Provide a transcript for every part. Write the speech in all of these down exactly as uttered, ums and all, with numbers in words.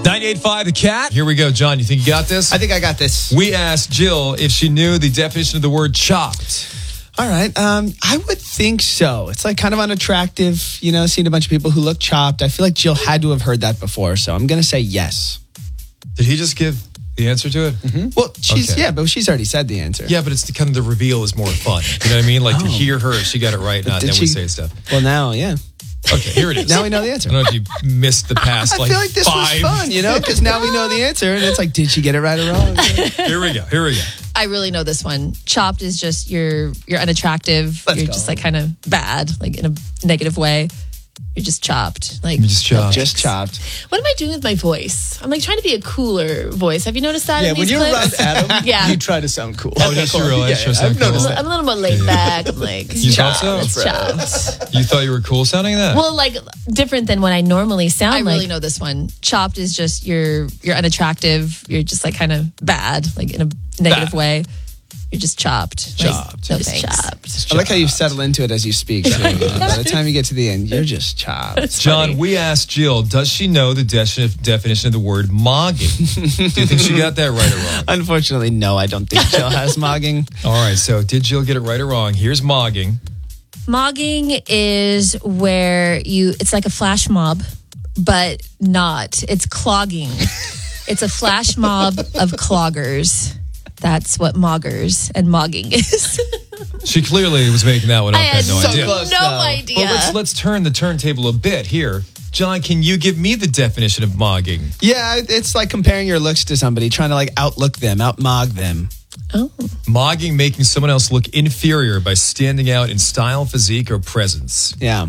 ninety-eight point five The Cat. Here we go, John. You think you got this? I think I got this. We asked Jill if she knew the definition of the word chopped. All right. Um, I would think so. It's like kind of unattractive, you know, seeing a bunch of people who look chopped. I feel like Jill had to have heard that before, so I'm going to say yes. Did he just give the answer to it? Mm-hmm. Well, she's Okay. yeah, but she's already said the answer. Yeah, but it's the, kind of the reveal is more fun. You know what I mean? Like Oh. to hear her, she got it right, not Did then we she- say stuff. Well, now, yeah. Okay, here it is. Now we know the answer. I don't know if you missed the past I like feel like this five. was fun, you know, because now we know the answer, and it's like, did she get it right or wrong? Here we go. Here we go. I really know this one. Chopped is just you're you're unattractive. Let's you're go. just like kind of bad, like in a negative way. You're just chopped. Like You just chopped. Just chopped. What am I doing with my voice? I'm like trying to be a cooler voice. Have you noticed that? Yeah, in when these you're around clips? Adam, Yeah. you try to sound cool. Oh, just you realize Yeah, you're so I've cool. noticed I'm that. a little more laid back. I'm like, You thought so? it's chopped. You thought you were cool sounding that? Well, like different than what I normally sound I like. really know this one. Chopped is just you're you're unattractive. You're just like kind of bad, like in a negative Bad. way. You're just chopped. Like, Chopped. no Just thanks. chopped. I like how you settle into it as you speak. So, you know, by the time you get to the end, you're just chopped. John, we asked Jill, does she know the de- definition of the word mogging? Do you think she got that right or wrong? Unfortunately, no, I don't think Jill has mogging. All right, so did Jill get it right or wrong? Here's mogging. Mogging is where you, it's like a flash mob, but not. It's clogging. It's a flash mob of cloggers. That's what moggers and mogging is. She clearly was making that one up. I had no so idea. close, no though. idea. Well, let's let's turn the turntable a bit here. John, can you give me the definition of mogging? Yeah, it's like comparing your looks to somebody, trying to like outlook them, outmog them. oh. Mogging, making someone else look inferior by standing out in style, physique, or presence. Yeah.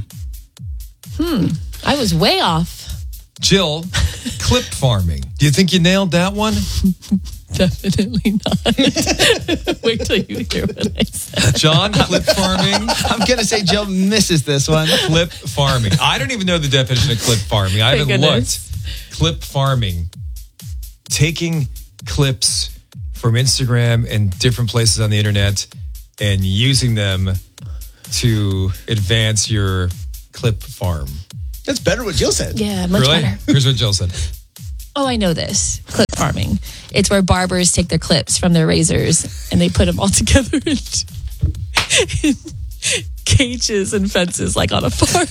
I was way off. Jill, clip farming. Do you think you nailed that one? Definitely not. Wait till you hear what I said. John, clip farming. I'm going to say Jill misses this one. Clip farming. I don't even know the definition of clip farming. I Thank haven't goodness. looked. Clip farming. Taking clips from Instagram and different places on the internet and using them to advance your clip farm. That's better what Jill said. Yeah, much really? better. Here's what Jill said. Oh, I know this. Clip farming. It's where barbers take their clips from their razors and they put them all together in, in cages and fences like on a farm.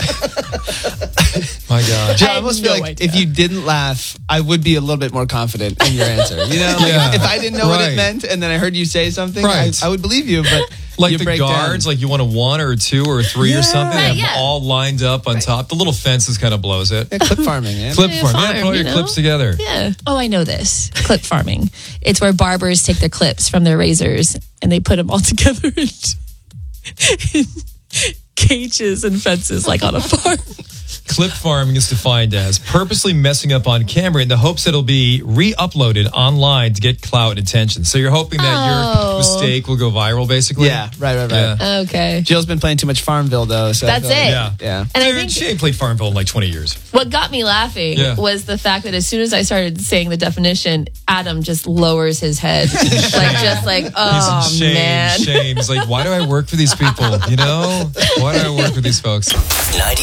My God. Jill, I, I have almost feel no like idea. if you didn't laugh, I would be a little bit more confident in your answer. You know, like Yeah. if I didn't know what Right. it meant and then I heard you say something, Right. I, I would believe you. But Like you the break guards, down. like you want a one or a two or a three or something. They Right, have yeah. them all lined up on top. The little fences kind of blows it. Yeah, clip farming, man. Clip Yeah, farm. Yeah, farm, put all you your know? clips together. Yeah. Oh, I know this. Clip farming. It's where barbers take their clips from their razors and they put them all together in, in cages and fences like on a farm. Clip farming is defined as purposely messing up on camera in the hopes that it'll be re-uploaded online to get clout and attention. So you're hoping that Oh. your mistake will go viral, basically? Yeah, right, right, right. Yeah. Okay. Jill's been playing too much Farmville, though. So I That's feel like- it. Yeah. Yeah. And I Dude, think she ain't played Farmville in like twenty years. what got me laughing Yeah. was the fact that as soon as I started saying the definition, Adam just lowers his head. like, just like, He's oh, in shame, man. shame. He's like, why do I work for these people? You know? Why do I work for these folks?